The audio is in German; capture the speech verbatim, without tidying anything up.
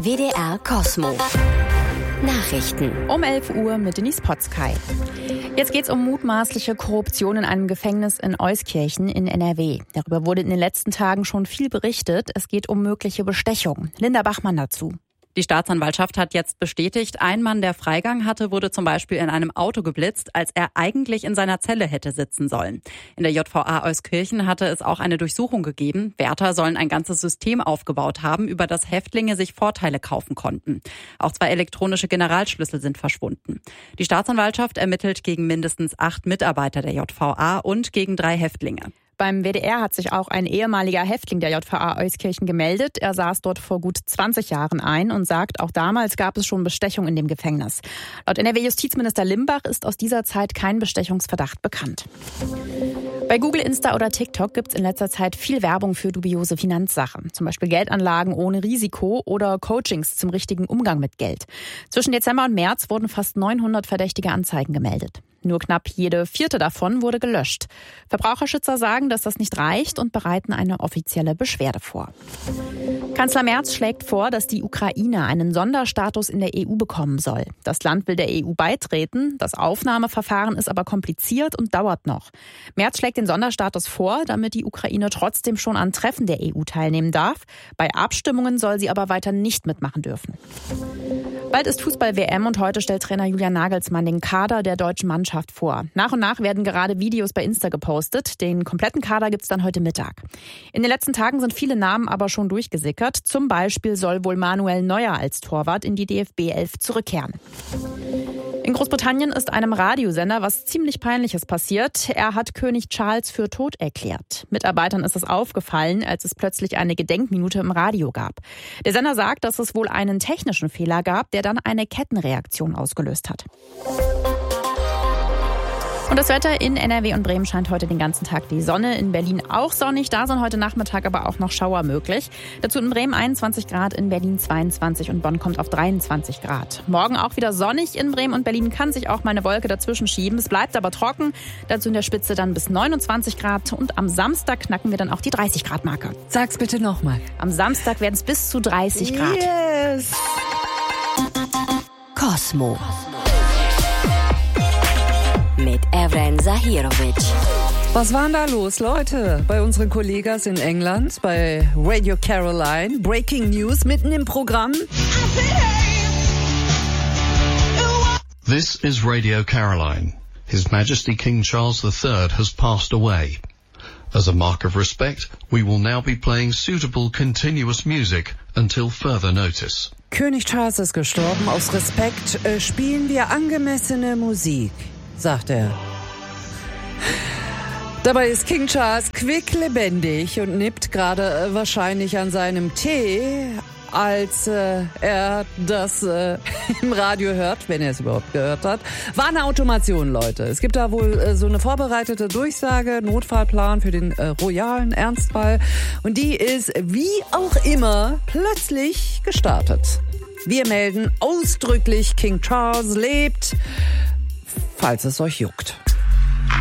W D R Kosmo. Nachrichten. Um elf Uhr mit Denise Potzkei. Jetzt geht's um mutmaßliche Korruption in einem Gefängnis in Euskirchen in N R W. Darüber wurde in den letzten Tagen schon viel berichtet. Es geht um mögliche Bestechung. Linda Bachmann dazu. Die Staatsanwaltschaft hat jetzt bestätigt, ein Mann, der Freigang hatte, wurde zum Beispiel in einem Auto geblitzt, als er eigentlich in seiner Zelle hätte sitzen sollen. In der J V A Euskirchen hatte es auch eine Durchsuchung gegeben. Wärter sollen ein ganzes System aufgebaut haben, über das Häftlinge sich Vorteile kaufen konnten. Auch zwei elektronische Generalschlüssel sind verschwunden. Die Staatsanwaltschaft ermittelt gegen mindestens acht Mitarbeiter der J V A und gegen drei Häftlinge. Beim W D R hat sich auch ein ehemaliger Häftling der J V A Euskirchen gemeldet. Er saß dort vor gut zwanzig Jahren ein und sagt, auch damals gab es schon Bestechung in dem Gefängnis. Laut N R W-Justizminister Limbach ist aus dieser Zeit kein Bestechungsverdacht bekannt. Bei Google, Insta oder TikTok gibt es in letzter Zeit viel Werbung für dubiose Finanzsachen. Zum Beispiel Geldanlagen ohne Risiko oder Coachings zum richtigen Umgang mit Geld. Zwischen Dezember und März wurden fast neunhundert verdächtige Anzeigen gemeldet. Nur knapp jede vierte davon wurde gelöscht. Verbraucherschützer sagen, dass das nicht reicht und bereiten eine offizielle Beschwerde vor. Kanzler Merz schlägt vor, dass die Ukraine einen Sonderstatus in der E U bekommen soll. Das Land will der E U beitreten. Das Aufnahmeverfahren ist aber kompliziert und dauert noch. Merz schlägt den Sonderstatus vor, damit die Ukraine trotzdem schon an Treffen der E U teilnehmen darf. Bei Abstimmungen soll sie aber weiter nicht mitmachen dürfen. Bald ist Fußball-W M und heute stellt Trainer Julian Nagelsmann den Kader der deutschen Mannschaft vor. Nach und nach werden gerade Videos bei Insta gepostet. Den kompletten Kader gibt's dann heute Mittag. In den letzten Tagen sind viele Namen aber schon durchgesickert. Zum Beispiel soll wohl Manuel Neuer als Torwart in die D F B elf zurückkehren. In Großbritannien ist einem Radiosender was ziemlich Peinliches passiert. Er hat König Charles für tot erklärt. Mitarbeitern ist es aufgefallen, als es plötzlich eine Gedenkminute im Radio gab. Der Sender sagt, dass es wohl einen technischen Fehler gab, der dann eine Kettenreaktion ausgelöst hat. Und das Wetter in N R W und Bremen scheint heute den ganzen Tag die Sonne. In Berlin auch sonnig, da sind heute Nachmittag aber auch noch Schauer möglich. Dazu in Bremen einundzwanzig Grad, in Berlin zweiundzwanzig und Bonn kommt auf dreiundzwanzig Grad. Morgen auch wieder sonnig in Bremen und Berlin, kann sich auch mal eine Wolke dazwischen schieben. Es bleibt aber trocken, dazu in der Spitze dann bis neunundzwanzig Grad und am Samstag knacken wir dann auch die dreißig Grad Marke. Sag's bitte nochmal. Am Samstag werden es bis zu dreißig Grad. Yes! Kosmo. Mit Evren Zahirovic. Was war denn da los, Leute? Bei unseren Kollegas in England, bei Radio Caroline, Breaking News mitten im Programm. This is Radio Caroline. His Majesty King Charles the Third has passed away. As a mark of respect, we will now be playing suitable continuous music until further notice. König Charles ist gestorben. Aus Respekt äh, spielen wir angemessene Musik, sagt er. Dabei ist King Charles quicklebendig und nippt gerade äh, wahrscheinlich an seinem Tee, als äh, er das äh, im Radio hört, wenn er es überhaupt gehört hat. War eine Automation, Leute. Es gibt da wohl äh, so eine vorbereitete Durchsage, Notfallplan für den äh, royalen Ernstfall. Und die ist wie auch immer plötzlich gestartet. Wir melden ausdrücklich, King Charles lebt, falls es euch juckt.